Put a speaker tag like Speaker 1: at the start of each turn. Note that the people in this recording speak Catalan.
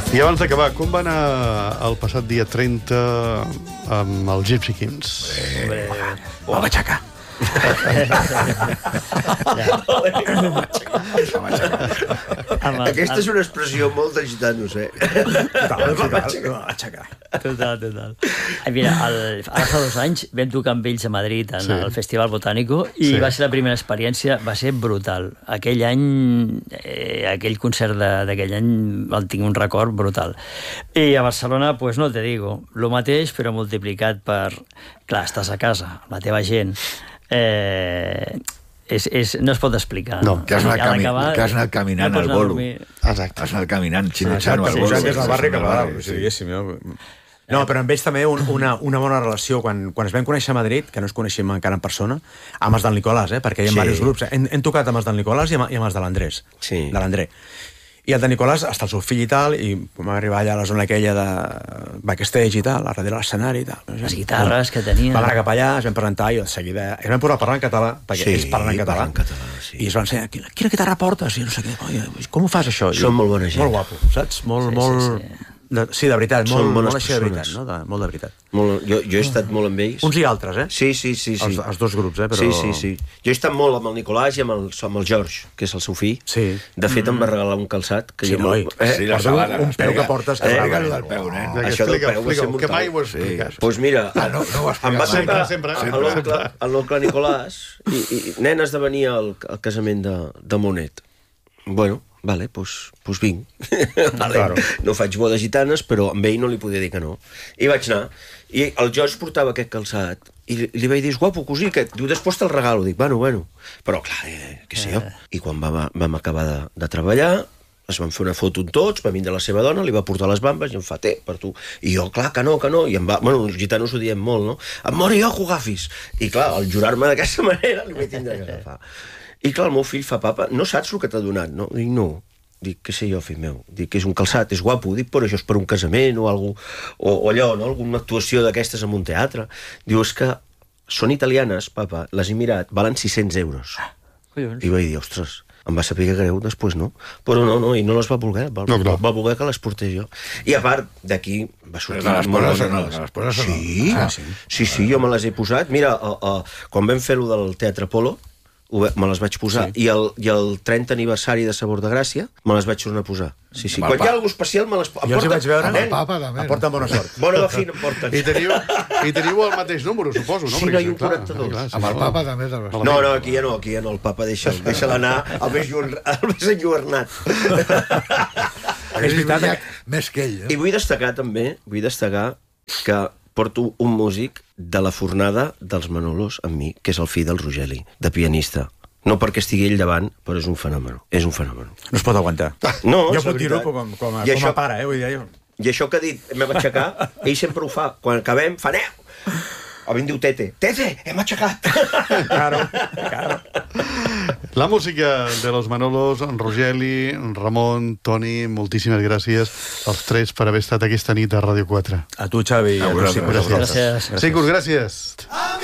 Speaker 1: I abans d'acabar, com va anar el passat dia 30 amb els Gypsy Kings?
Speaker 2: Va aixecar.
Speaker 3: Aquesta és una expressió molt de gitanos,
Speaker 4: Total. Mira, ara fa 2 anys vam tocar amb ells a Madrid en el Festival Botánico i va ser la primera experiència, va ser brutal. Aquell any, aquell concert d'aquell any el tinc un record brutal. I a Barcelona, pues no te digo, lo mateix però multiplicat per... Clar, estàs a casa, la teva gent... no es pot explicar.
Speaker 2: No, que has anat caminant al bolo.
Speaker 1: Exacte.
Speaker 2: Has anat caminant, xinutxant al bolo.
Speaker 5: Des del barri cap a dalt, diguéssim. No, però amb ells també una bona relació. Quan es vam conèixer a Madrid, que no ens coneixem encara en persona, amb els del Nicolàs, perquè hi ha diversos grups. Hem tocat amb els del Nicolàs i amb els de l'Andrés.
Speaker 3: Sí.
Speaker 5: De l'André. I el de Nicolàs, hasta el seu fill i tal, i vam arribar allà a la zona aquella de backstage i tal, a darrere l'escenari i tal.
Speaker 4: Les guitarres que tenien.
Speaker 5: Vam anar cap allà, es vam presentar i de seguida... Es vam posar a parlar en català, perquè ells parlen en català. I es van dir, quina guitarra portes? I no sé què, com ho fas això?
Speaker 3: Són molt bona gent.
Speaker 5: Molt guapo, saps? Molt... Sí, de veritat, molt així de veritat, no? Molt de veritat.
Speaker 3: Jo he estat molt amb ells.
Speaker 5: Uns i altres,
Speaker 3: Sí.
Speaker 5: Els dos grups, però...
Speaker 3: Sí. Jo he estat molt amb el Nicolàs i amb el George, que és el seu fill.
Speaker 5: Sí.
Speaker 3: De fet, em va regalar un calçat.
Speaker 5: Sí, noi.
Speaker 2: la sabana.
Speaker 5: Un peu que portes...
Speaker 2: Explica-ho del peu, nen.
Speaker 3: Això del peu va ser
Speaker 1: que mai ho has explicat.
Speaker 3: Doncs mira,
Speaker 2: no ho has
Speaker 3: em va
Speaker 2: explicat
Speaker 3: tocar l'oncle Nicolàs i nen, has de venir al casament de Monet. Bueno, vale, doncs vinc. No faig bodes gitanes, però amb ell no li podia dir que no. I vaig anar. I el George portava aquest calçat i li vaig dir, és guapo, cosí, aquest. Diu, després te'l regalo. Dic, bueno. Però, clar, què sé jo. I quan vam acabar de treballar, es van fer una foto amb tots, va vindre la seva dona, li va portar les bambes i em fa, per tu. I jo, clar, que no. I em va... Bueno, els gitanos ho diem molt, no? Em mori jo, ho agafis. I, clar, al jurar-me d'aquesta manera li vaig tindre que agafar. I, clar, el meu fill fa, papa, no saps el que t'ha donat, no? Dic, no. Dic, què sé jo, fill meu? Dic, que és un calçat, és guapo. Dic, però això és per un casament o algú, o allò, no? Alguna actuació d'aquestes en un teatre. Diu, és que són italianes, papa, les he mirat, valen 600 euros. I vaig dir, ostres, em va saber greu després, no? Però no, i no les va voler, va voler que les portés jo. I a part, d'aquí va sortir...
Speaker 2: De les poses o no?
Speaker 3: Sí, jo me les he posat. Mira, quan vam fer-ho del Teatre Apolo, me les vaig posar, i el 30 aniversari de Sabor de Gràcia me les vaig tornar a posar. Sí. Quan hi ha alguna especial me les...
Speaker 5: Jo els hi vaig veure,
Speaker 2: el papa també.
Speaker 5: Em porten bona sort.
Speaker 3: Bona vagina em porten.
Speaker 1: I teniu el mateix número, suposo, no?
Speaker 3: Sí, no, i un 42.
Speaker 2: Amb el papa també.
Speaker 3: No, aquí ja no, el papa deixa'l anar al més enlluernat.
Speaker 2: És veritat, més que ell.
Speaker 3: I vull destacar també, que porto un músic de la fornada dels Manolos amb mi, que és el fill del Rogeli, de pianista. No perquè estigui ell davant, però és un fenomen.
Speaker 5: No es pot aguantar.
Speaker 3: No,
Speaker 5: jo puc dir-ho com a pare, vull dir...
Speaker 3: I això que ha dit, m'hem aixecat, ell sempre ho fa. Quan acabem, fa aneu! O em diu Tete, hem aixecat!
Speaker 5: Claro.
Speaker 1: La música de los Manolos, en Rogeli, en Ramon, Toni, moltíssimes gràcies als tres per haver estat aquesta nit a Ràdio 4.
Speaker 5: A tu, Xavi.
Speaker 1: Gràcies. Gràcies. Gràcies.